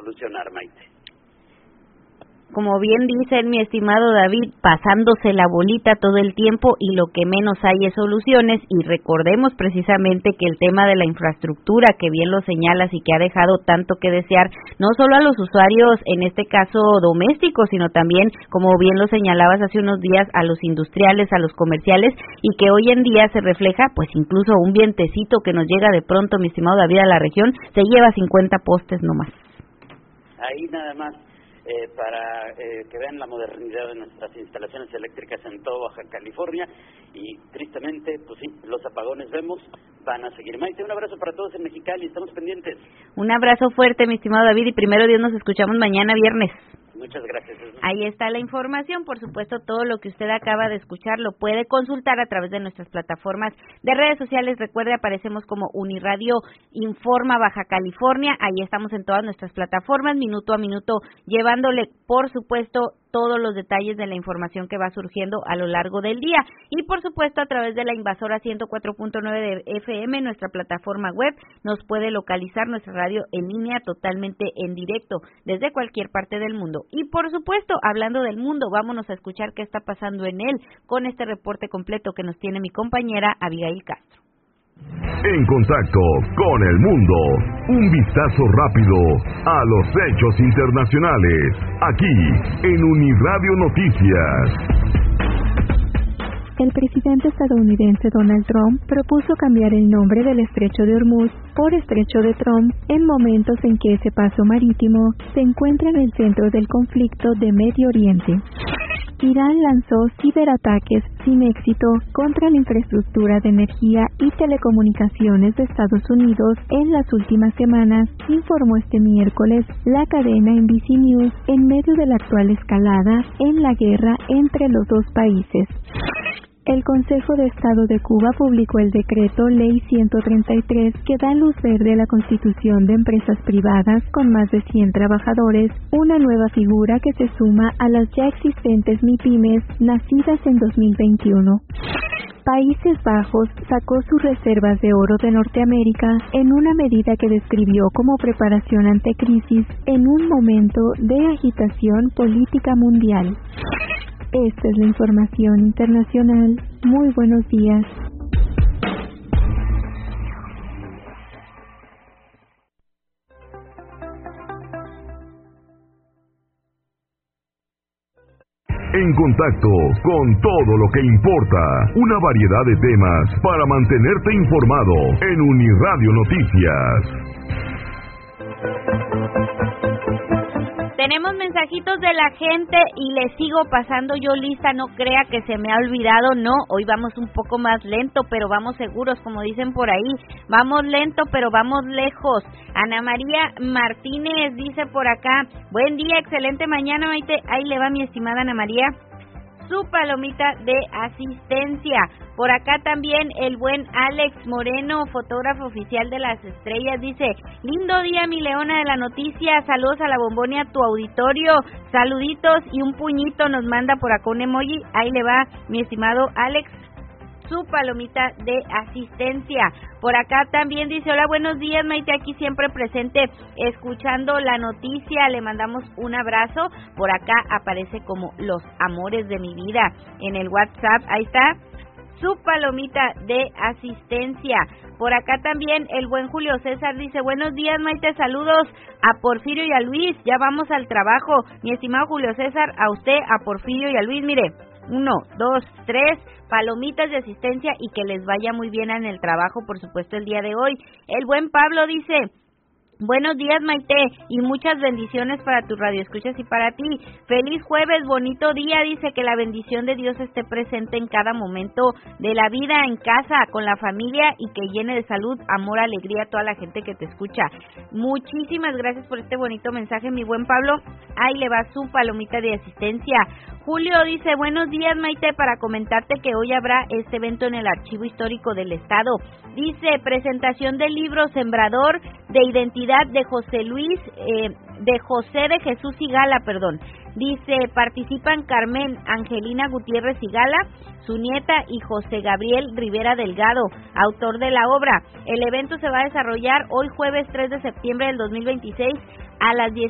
solucionar, Maite. Como bien dice mi estimado David, pasándose la bolita todo el tiempo y lo que menos hay es soluciones, y recordemos precisamente que el tema de la infraestructura, que bien lo señalas y que ha dejado tanto que desear, no solo a los usuarios, en este caso domésticos, sino también, como bien lo señalabas hace unos días, a los industriales, a los comerciales, y que hoy en día se refleja, pues incluso un vientecito que nos llega de pronto, mi estimado David, a la región, se lleva 50 postes nomás. Ahí nada más. Para que vean la modernidad de nuestras instalaciones eléctricas en todo Baja California, y tristemente, pues sí, los apagones van a seguir. Maite, un abrazo para todos en Mexicali, estamos pendientes. Un abrazo fuerte, mi estimado David, y primero Dios nos escuchamos mañana viernes. Muchas gracias. Ahí está la información, por supuesto, todo lo que usted acaba de escuchar lo puede consultar a través de nuestras plataformas de redes sociales. Recuerde, aparecemos como Uniradio Informa Baja California, ahí estamos en todas nuestras plataformas, minuto a minuto, llevándole, por supuesto, todos los detalles de la información que va surgiendo a lo largo del día. Y por supuesto, a través de la Invasora 104.9 de FM, nuestra plataforma web, nos puede localizar nuestra radio en línea totalmente en directo desde cualquier parte del mundo. Y por supuesto, hablando del mundo, vámonos a escuchar qué está pasando en él con este reporte completo que nos tiene mi compañera Abigail Castro. En contacto con el mundo, un vistazo rápido a los hechos internacionales, aquí en Uniradio Noticias. El presidente estadounidense Donald Trump propuso cambiar el nombre del Estrecho de Hormuz por Estrecho de Trump en momentos en que ese paso marítimo se encuentra en el centro del conflicto de Medio Oriente. Irán lanzó ciberataques sin éxito contra la infraestructura de energía y telecomunicaciones de Estados Unidos en las últimas semanas, informó este miércoles la cadena NBC News en medio de la actual escalada en la guerra entre los dos países. El Consejo de Estado de Cuba publicó el decreto Ley 133 que da luz verde a la constitución de empresas privadas con más de 100 trabajadores, una nueva figura que se suma a las ya existentes MIPYMES nacidas en 2021. Países Bajos sacó sus reservas de oro de Norteamérica en una medida que describió como preparación ante crisis en un momento de agitación política mundial. Esta es la información internacional. Muy buenos días. En contacto con todo lo que importa, una variedad de temas para mantenerte informado en Uniradio Noticias. Tenemos mensajitos de la gente y les sigo pasando yo lista, no crea que se me ha olvidado, no, hoy vamos un poco más lento, pero vamos seguros, como dicen por ahí, vamos lento, pero vamos lejos. Ana María Martínez dice por acá, buen día, excelente mañana, Maite, ahí le va mi estimada Ana María, su palomita de asistencia. Por acá también el buen Alex Moreno, fotógrafo oficial de Las Estrellas, dice, lindo día mi leona de la noticia, saludos a la Bombón y a tu auditorio, saluditos y un puñito nos manda por acá un emoji, ahí le va mi estimado Alex, su palomita de asistencia. Por acá también dice, hola, buenos días Maite, aquí siempre presente, escuchando la noticia, le mandamos un abrazo. Por acá aparece como los amores de mi vida en el WhatsApp, ahí está su palomita de asistencia. Por acá también el buen Julio César dice, buenos días Maite, saludos a Porfirio y a Luis, ya vamos al trabajo, mi estimado Julio César, a usted, a Porfirio y a Luis, mire, 1, 2, 3 palomitas de asistencia y que les vaya muy bien en el trabajo, por supuesto, el día de hoy. El buen Pablo dice, buenos días Maite y muchas bendiciones para tu radioescuchas y para ti. Feliz jueves, bonito día, dice que la bendición de Dios esté presente en cada momento de la vida, en casa, con la familia y que llene de salud, amor, alegría a toda la gente que te escucha. Muchísimas gracias por este bonito mensaje, mi buen Pablo. Ahí le va su palomita de asistencia. Julio dice, buenos días Maite, para comentarte que hoy habrá este evento en el Archivo Histórico del Estado. Dice, presentación del libro Sembrador de Identidad de José de Jesús Sigala, Dice, participan Carmen Angelina Gutiérrez Sigala, su nieta, y José Gabriel Rivera Delgado, autor de la obra. El evento se va a desarrollar hoy jueves 3 de septiembre del 2026 a las 10.